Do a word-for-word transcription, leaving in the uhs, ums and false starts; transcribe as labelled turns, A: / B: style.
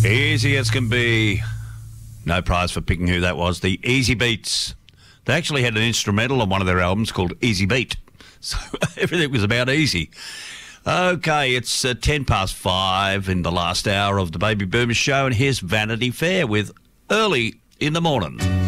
A: Easy as can be. No prize for picking who that was. The Easy Beats. They actually had an instrumental on one of their albums called Easy Beat. So everything was about easy. Okay, it's uh, ten past five in the last hour of the Baby Boomers show, and here's Vanity Fair with Early in the Morning.